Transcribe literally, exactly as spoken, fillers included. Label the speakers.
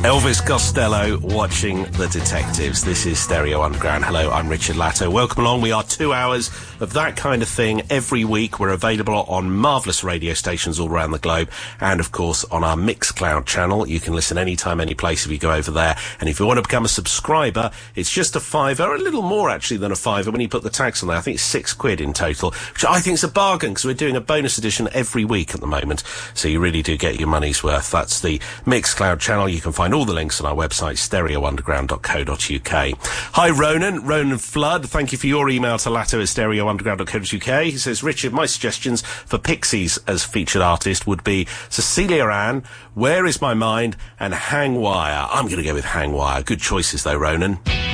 Speaker 1: Elvis Costello watching The Detectives. This is Stereo Underground. Hello, I'm Richard Latto. Welcome along. We are two hours of that kind of thing every week. We're available on marvellous radio stations all around the globe and, of course, on our Mixcloud channel. You can listen anytime, any place if you go over there. And if you want to become a subscriber, it's just a fiver, or a little more actually than a fiver when you put the tax on there. I think it's six quid in total, which I think is a bargain because we're doing a bonus edition every week at the moment. So you really do get your money's worth. That's the Mixcloud channel. You can find all the links on our website, stereo underground dot co dot uk. Hi, Ronan. Ronan Flood. Thank you for your email to latto at stereo underground dot co dot uk. He says, Richard, my suggestions for Pixies as featured artist would be Cecilia Ann, Where Is My Mind, and Hang Wire. I'm going to go with Hang Wire. Good choices, though, Ronan.